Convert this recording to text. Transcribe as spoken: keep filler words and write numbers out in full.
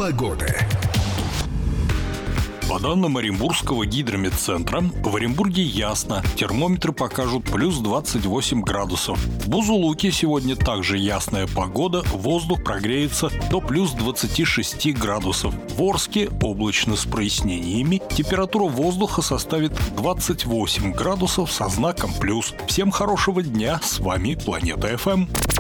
погоды. По данным Оренбургского гидрометцентра, в Оренбурге ясно. Термометры покажут плюс двадцать восемь градусов. В Бузулуке сегодня также ясная погода, воздух прогреется до плюс двадцати шести градусов. В Орске облачно с прояснениями. Температура воздуха составит двадцать восемь градусов со знаком плюс. Всем хорошего дня, с вами Планета эф эм.